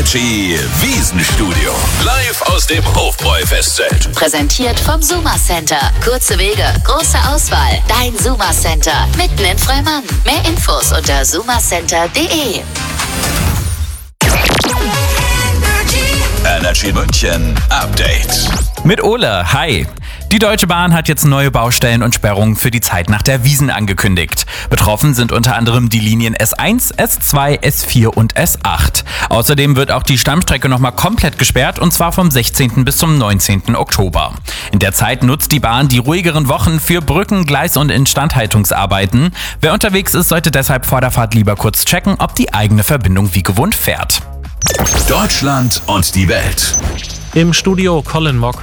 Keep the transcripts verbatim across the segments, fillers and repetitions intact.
Energy Wiesenstudio. Live aus dem Hofbräu-Festzelt. Präsentiert vom Suma Center. Kurze Wege, große Auswahl. Dein Suma Center. Mitten in Freimann. Mehr Infos unter sumacenter punkt de. Energy München Update. Mit Ole, hi. Die Deutsche Bahn hat jetzt neue Baustellen und Sperrungen für die Zeit nach der Wiesn angekündigt. Betroffen sind unter anderem die Linien S eins, S zwei, S vier und S acht. Außerdem wird auch die Stammstrecke nochmal komplett gesperrt, und zwar vom sechzehnten bis zum neunzehnten Oktober. In der Zeit nutzt die Bahn die ruhigeren Wochen für Brücken-, Gleis- und Instandhaltungsarbeiten. Wer unterwegs ist, sollte deshalb vor der Fahrt lieber kurz checken, ob die eigene Verbindung wie gewohnt fährt. Deutschland und die Welt. Im Studio Colin Mock.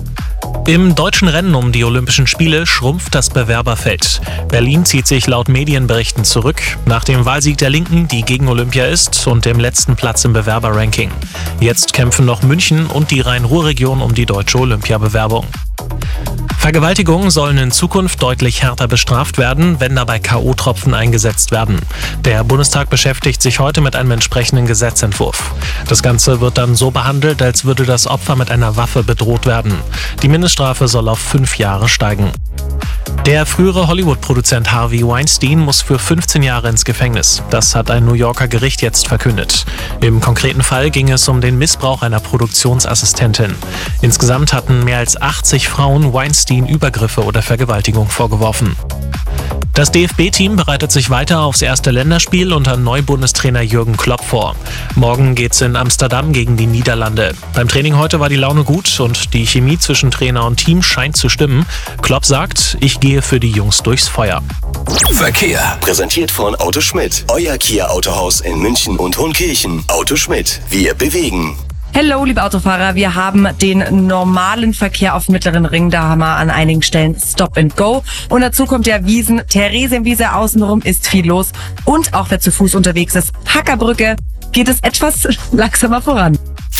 Im deutschen Rennen um die Olympischen Spiele schrumpft das Bewerberfeld. Berlin zieht sich laut Medienberichten zurück, nach dem Wahlsieg der Linken, die gegen Olympia ist, und dem letzten Platz im Bewerberranking. Jetzt kämpfen noch München und die Rhein-Ruhr-Region um die deutsche Olympiabewerbung. Vergewaltigungen sollen in Zukunft deutlich härter bestraft werden, wenn dabei K O-Tropfen eingesetzt werden. Der Bundestag beschäftigt sich heute mit einem entsprechenden Gesetzentwurf. Das Ganze wird dann so behandelt, als würde das Opfer mit einer Waffe bedroht werden. Die Mindeststrafe soll auf fünf Jahre steigen. Der frühere Hollywood-Produzent Harvey Weinstein muss für fünfzehn Jahre ins Gefängnis. Das hat ein New Yorker Gericht jetzt verkündet. Im konkreten Fall ging es um den Missbrauch einer Produktionsassistentin. Insgesamt hatten mehr als achtzig Frauen Weinstein Übergriffe oder Vergewaltigung vorgeworfen. Das D F B-Team bereitet sich weiter aufs erste Länderspiel unter Neubundestrainer Jürgen Klopp vor. Morgen geht's in Amsterdam gegen die Niederlande. Beim Training heute war die Laune gut und die Chemie zwischen Trainer und Team scheint zu stimmen. Klopp sagt, ich gehe für die Jungs durchs Feuer. Verkehr. Präsentiert von Auto Schmidt. Euer Kia Autohaus in München und Hohenkirchen. Auto Schmidt. Wir bewegen. Hello, liebe Autofahrer, wir haben den normalen Verkehr auf Mittleren Ring, da haben wir an einigen Stellen Stop and Go. Und dazu kommt der Wiesn, Theresienwiese, außenrum ist viel los. Und auch wer zu Fuß unterwegs ist, Hackerbrücke, geht es etwas langsamer voran.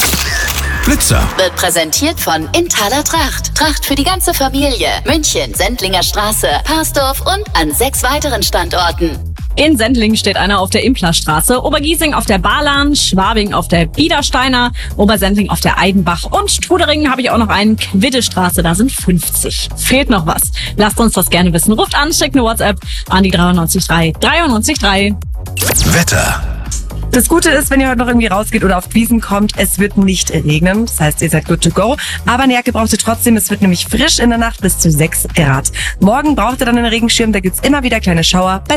Blitzer. Wird präsentiert von Inthaler Tracht. Tracht für die ganze Familie. München, Sendlinger Straße, Parsdorf und an sechs weiteren Standorten. In Sendling steht einer auf der Implerstraße, Obergiesing auf der Barlan, Schwabing auf der Biedersteiner, Obersendling auf der Eidenbach und Struderingen habe ich auch noch einen, Quiddestraße, da sind fünfzig. Fehlt noch was? Lasst uns das gerne wissen. Ruft an, schickt eine WhatsApp an die dreiundneunzig drei dreiundneunzig drei. Wetter. Das Gute ist, wenn ihr heute noch irgendwie rausgeht oder auf die Wiesn kommt, es wird nicht regnen. Das heißt, ihr seid good to go. Aber eine Jacke braucht ihr trotzdem. Es wird nämlich frisch in der Nacht bis zu sechs Grad. Morgen braucht ihr dann einen Regenschirm. Da gibt's immer wieder kleine Schauer.